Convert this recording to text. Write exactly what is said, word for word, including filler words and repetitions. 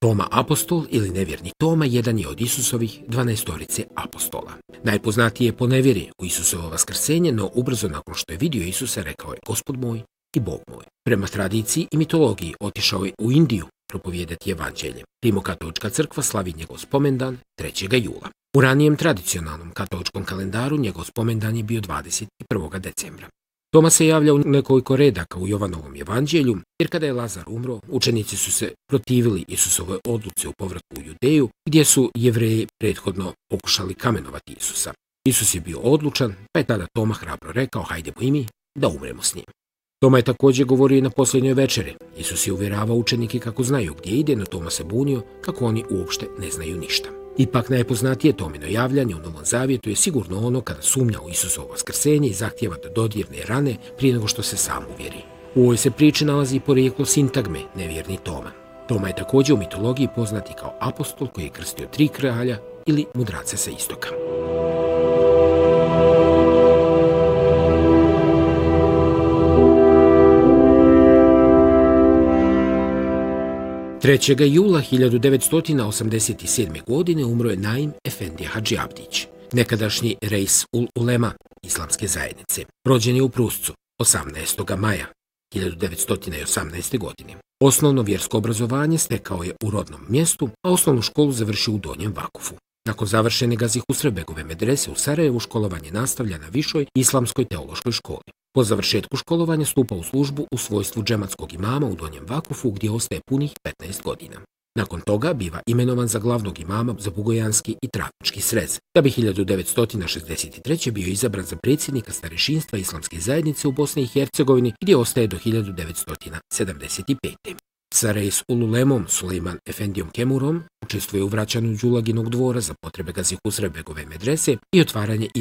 Toma apostol ili nevjerni Toma jedan je od Isusovih dvanaestorice apostola. Najpoznatiji je po nevjeri u Isusovo vaskrsenje, no ubrzo nakon što je vidio Isusa rekao je Gospod moj i Bog moj. Prema tradiciji i mitologiji otišao je u Indiju propovijedati evanđelje. Rimokatolička crkva slavi njegov spomendan trećeg jula. U ranijem tradicionalnom katoličkom kalendaru njegov spomendan je bio dvadeset prvog decembra. Toma se javlja u nekoliko redaka u Jovanovom evanđelju, jer kada je Lazar umro, učenici su se protivili Isusovoj odluci o povratku u Judeju, gdje su Jevreji prethodno pokušali kamenovati Isusa. Isus je bio odlučan, pa je tada Toma hrabro rekao, hajdemo i mi da umremo s njim. Toma je također govorio i na posljednjoj večeri. Isus je uvjeravao učenike kako znaju gdje ide, no Toma se bunio kako oni uopšte ne znaju ništa. Ipak najpoznatije Tomino javljanje u Novom Zavjetu je sigurno ono kada sumnja u Isusovo vaskrsenje i zahtjeva da dodirne rane prije nego što se sam uvjeri. U ovoj se priči nalazi porijeklo sintagme nevjerni Toma. Toma je također u mitologiji poznati kao apostol koji je krstio tri kralja ili mudrace sa istoka. trećeg jula hiljadu devetsto osamdeset sedme. godine umro je Naim Efendija Hadži Abdić, nekadašnji reis ul ulema islamske zajednice. Rođen je u Pruscu osamnaestog maja hiljadu devetsto osamnaeste. godine. Osnovno vjersko obrazovanje stekao je u rodnom mjestu, a osnovnu školu završio u Donjem Vakufu. Nakon završene Gazi Husrevbegove medrese u Sarajevu školovanje nastavlja na višoj islamskoj teološkoj školi. Po završetku školovanja stupa u službu u svojstvu džematskog imama u Donjem Vakufu gdje ostaje punih petnaest godina. Nakon toga biva imenovan za glavnog imama za Bugojanski i Trakočki srez, da bi hiljadu devetsto šezdeset treće. bio izabran za predsjednika starešinstva islamske zajednice u Bosni i Hercegovini gdje ostaje do hiljadu devetsto sedamdeset pete. Sa reis ul ulemom Sulejman Efendijom Kemurom učestvuje u vraćanju Đulaginog dvora za potrebe Gazi Husrevbegove medrese i otvaranje